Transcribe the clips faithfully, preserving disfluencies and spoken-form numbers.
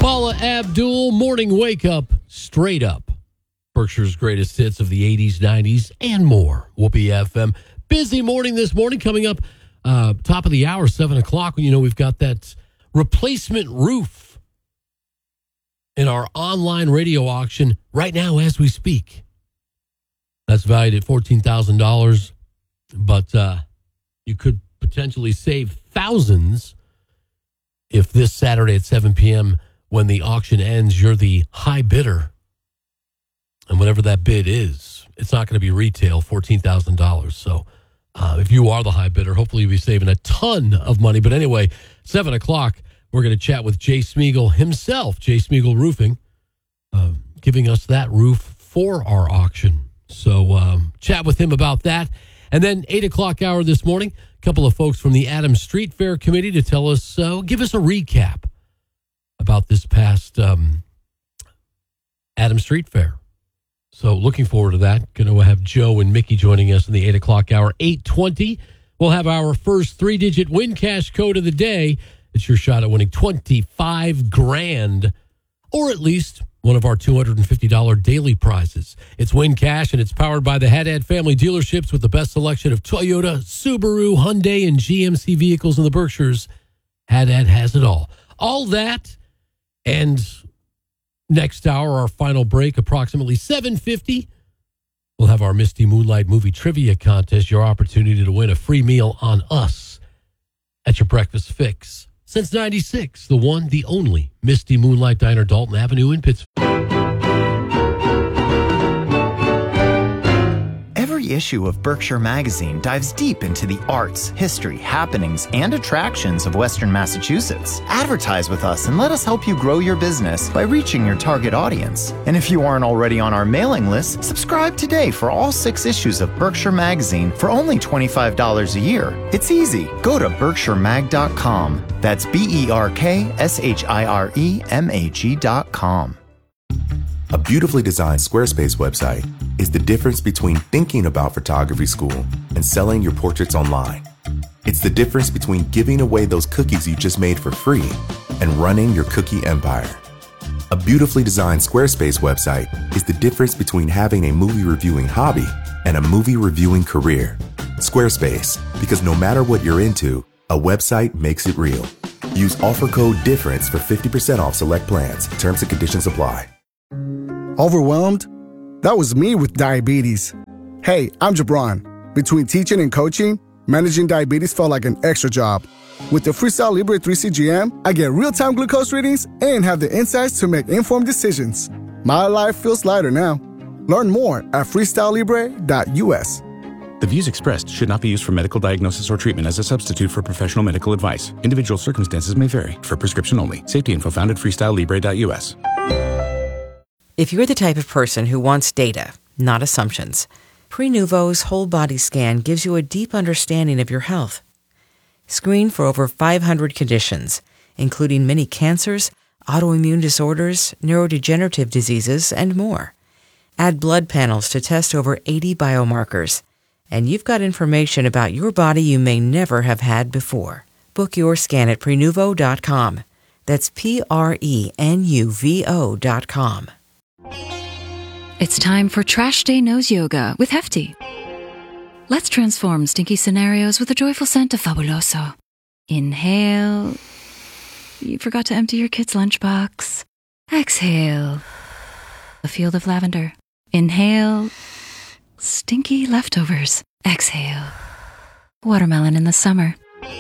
Paula Abdul, Morning Wake Up, Straight Up. Berkshire's greatest hits of the eighties, nineties, and more. Whoopee F M. Busy morning this morning. Coming up, uh, top of the hour, seven o'clock. You know, we've got that replacement roof in our online radio auction right now as we speak. That's valued at fourteen thousand dollars, but uh, you could potentially save thousands if this Saturday at seven p.m., when the auction ends, you're the high bidder. And whatever that bid is, it's not going to be retail, fourteen thousand dollars. So uh, if you are the high bidder, hopefully you'll be saving a ton of money. But anyway, seven o'clock, we're going to chat with Jay Smeagol himself, Jay Smeagol Roofing, uh, giving us that roof for our auction. So um, chat with him about that. And then eight o'clock hour this morning, a couple of folks from the Adams Street Fair Committee to tell us, uh, give us a recap about this past um, Adams Street Fair. So looking forward to that. Going to have Joe and Mickey joining us in the eight o'clock hour. eight twenty, we'll have our first three-digit win cash code of the day. It's your shot at winning twenty-five grand, or at least one of our two hundred fifty dollars daily prizes. It's Win Cash, and it's powered by the Haddad family dealerships with the best selection of Toyota, Subaru, Hyundai, and G M C vehicles in the Berkshires. Haddad has it all. All that, and next hour, our final break, approximately seven fifty, we'll have our Misty Moonlight movie trivia contest, your opportunity to win a free meal on us at your breakfast fix. Since ninety-six, the one, the only Misty Moonlight Diner, Dalton Avenue in Pittsburgh. Every issue of Berkshire Magazine dives deep into the arts, history, happenings, and attractions of Western Massachusetts. Advertise with us and let us help you grow your business by reaching your target audience. And if you aren't already on our mailing list, subscribe today for all six issues of Berkshire Magazine for only twenty-five dollars a year. It's easy. Go to berkshire mag dot com. That's B E R K S H I R E M A G dot com. A beautifully designed Squarespace website is the difference between thinking about photography school and selling your portraits online. It's the difference between giving away those cookies you just made for free and running your cookie empire. A beautifully designed Squarespace website is the difference between having a movie reviewing hobby and a movie reviewing career. Squarespace, because no matter what you're into, a website makes it real. Use offer code DIFFERENCE for fifty percent off select plans. Terms and conditions apply. Overwhelmed? That was me with diabetes. Hey, I'm Jabron. Between teaching and coaching, managing diabetes felt like an extra job. With the Freestyle Libre three C G M, I get real-time glucose readings and have the insights to make informed decisions. My life feels lighter now. Learn more at freestyle libre dot U S. The views expressed should not be used for medical diagnosis or treatment as a substitute for professional medical advice. Individual circumstances may vary. For prescription only. Safety info found at freestyle libre dot U S. If you're the type of person who wants data, not assumptions, Prenuvo's whole body scan gives you a deep understanding of your health. Screen for over five hundred conditions, including many cancers, autoimmune disorders, neurodegenerative diseases, and more. Add blood panels to test over eighty biomarkers, and you've got information about your body you may never have had before. Book your scan at prenuvo dot com. That's P R E N U V O dot com. It's time for Trash Day Nose Yoga with Hefty. Let's transform stinky scenarios with a joyful scent of Fabuloso. Inhale. You forgot to empty your kid's lunchbox. Exhale. A field of lavender. Inhale. Stinky leftovers. Exhale. Watermelon in the summer.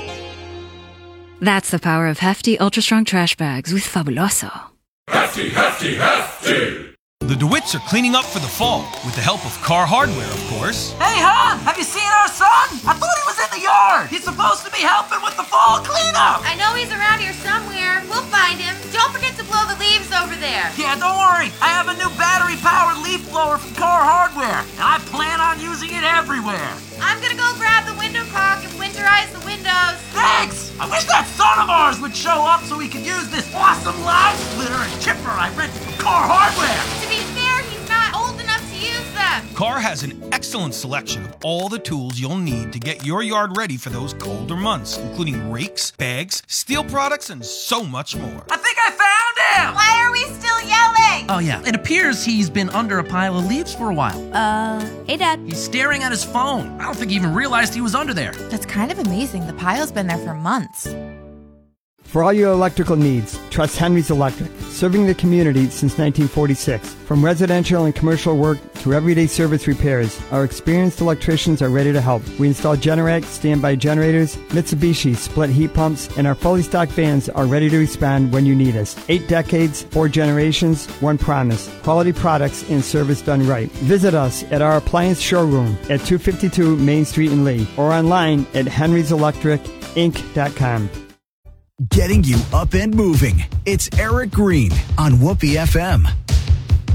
That's the power of Hefty Ultra Strong Trash Bags with Fabuloso. Hefty, Hefty, Hefty! The DeWitts are cleaning up for the fall, with the help of Car Hardware, of course. Hey, hon, have you seen our son? I thought he was in the yard. He's supposed to be helping with the fall cleanup. I know he's around here somewhere. We'll find him. Don't forget to blow the leaves over there. Yeah, don't worry. I have a new battery-powered leaf blower from Car Hardware, and I plan on using it everywhere. I'm gonna go grab the window caulk and winterize the windows. Thanks! I wish that son of ours would show up so we could use this awesome loud splitter and chipper I rented from Car Hardware. To be fair, he's not old enough to use them. Car has an excellent selection of all the tools you'll need to get your yard ready for those colder months, including rakes, bags, steel products, and so much more. I think I found him! Oh, yeah. It appears he's been under a pile of leaves for a while. Uh, hey, Dad. He's staring at his phone. I don't think he even realized he was under there. That's kind of amazing. The pile's been there for months. For all your electrical needs, trust Henry's Electric, serving the community since nineteen forty-six. From residential and commercial work to everyday service repairs, our experienced electricians are ready to help. We install Generac standby generators, Mitsubishi split heat pumps, and our fully stocked vans are ready to respond when you need us. Eight decades, four generations, one promise. Quality products and service done right. Visit us at our appliance showroom at two fifty-two Main Street in Lee or online at henrys electric inc dot com. Getting you up and moving. It's Eric Green on Whoopee F M.